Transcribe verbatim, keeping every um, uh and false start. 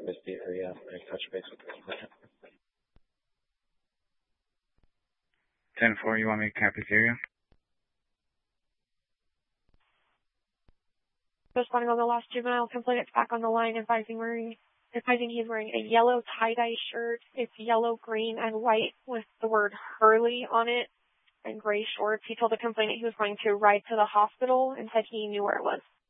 service the area and touch base with the complainant. ten four, you want me to cap this area? Responding on the lost juvenile, complainant's back on the line, advising wearing, advising he's wearing a yellow tie-dye shirt. It's yellow, green, and white with the word Hurley on it and gray shorts. He told the complainant he was going to ride to the hospital and said he knew where it was.